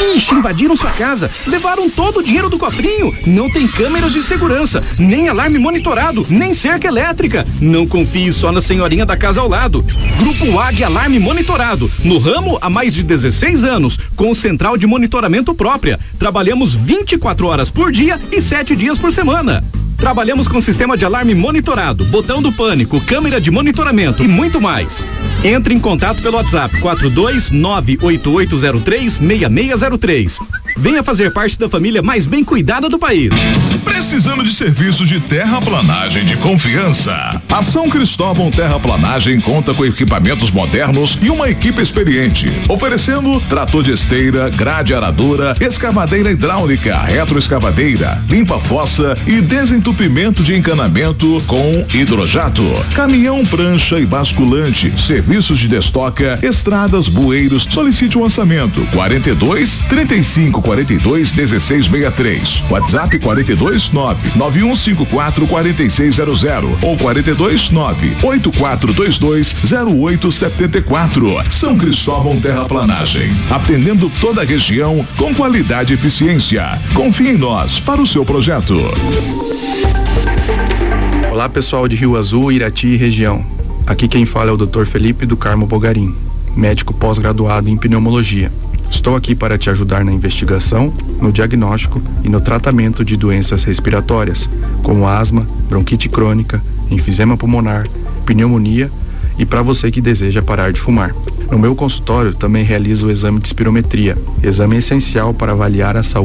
Ixi, invadiram sua casa, levaram todo o dinheiro do cofrinho. Não tem câmeras de segurança, nem alarme monitorado, nem cerca elétrica. Não confie só na senhorinha da casa ao lado. Grupo AG Alarme Monitorado, no ramo há mais de 16 anos, com central de monitoramento própria. Trabalhamos 24 horas por dia e 7 dias por semana. Trabalhamos com sistema de alarme monitorado, botão do pânico, câmera de monitoramento e muito mais. Entre em contato pelo WhatsApp 42988036603. Venha fazer parte da família mais bem cuidada do país. Precisando de serviços de terraplanagem de confiança? A São Cristóvão Terraplanagem conta com equipamentos modernos e uma equipe experiente, oferecendo trator de esteira, grade aradora, escavadeira hidráulica, retroescavadeira, limpa-fossa e desentupimento de encanamento com hidrojato, caminhão, prancha e basculante, serviços de destoca, estradas, bueiros. Solicite um orçamento 42-3542-1663, WhatsApp 429-9154-4600 ou 429-8422-0874. São Cristóvão Terraplanagem, atendendo toda a região com qualidade e eficiência. Confie em nós para o seu projeto. Olá pessoal de Rio Azul, Irati e região. Aqui quem fala é o Dr. Felipe do Carmo Bogarim, médico pós-graduado em pneumologia. Estou aqui para te ajudar na investigação, no diagnóstico e no tratamento de doenças respiratórias, como asma, bronquite crônica, enfisema pulmonar, pneumonia e para você que deseja parar de fumar. No meu consultório também realizo o exame de espirometria, exame essencial para avaliar a saúde